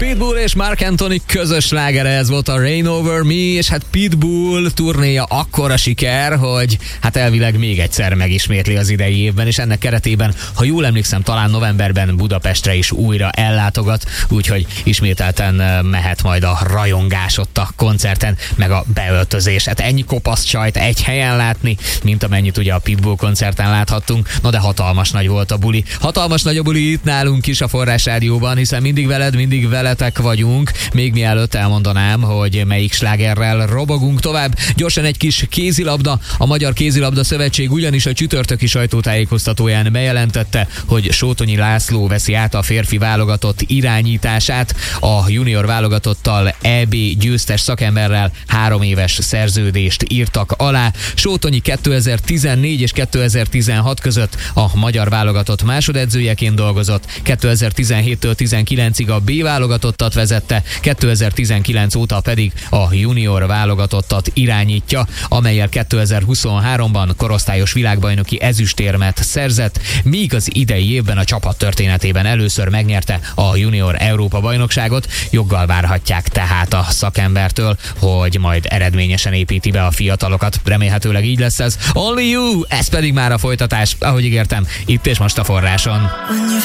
Pitbull és Marc Anthony közös slágere, ez volt a Rain Over Me, és hát Pitbull turnéja akkora siker, hogy hát elvileg még egyszer megismétli az idei évben, és ennek keretében, ha jól emlékszem, talán novemberben Budapestre is újra ellátogat, úgyhogy ismételten mehet majd a rajongás ott a koncerten, meg a beöltözés. Hát ennyi kopasz csajt egy helyen látni, mint amennyit ugye a Pitbull koncerten láthattunk, na de hatalmas nagy volt a buli. Hatalmas nagy a buli itt nálunk is a Forrás Rádióban, hiszen mindig veled, mindig veletek vagyunk. Még mielőtt elmondanám, hogy melyik slágerrel robogunk tovább, gyorsan egy kis kézilabda. A Magyar Kézilabda Szövetség ugyanis a csütörtöki sajtótájékoztatóján bejelentette, hogy Sótonyi László veszi át a férfi válogatott irányítását. A junior válogatottal EB győztes szakemberrel 3 éves szerződést írtak alá. Sótonyi 2014 és 2016 között a magyar válogatott másodedzőjeként dolgozott, 2017-től 19-ig a B válogatottat vezette, 2019 óta pedig a junior válogatottat irányítja, amellyel 2023-ban korosztályos világbajnoki ezüstérmet szerzett, míg az idei évben a csapat történetében először megnyerte a junior Európa-bajnokságot. Joggal várhatják tehát a szakembertől, hogy majd eredményesen építi be a fiatalokat. Remélhetőleg így lesz ez. Only You, ez pedig már a folytatás, ahogy ígértem, itt és most a Forráson.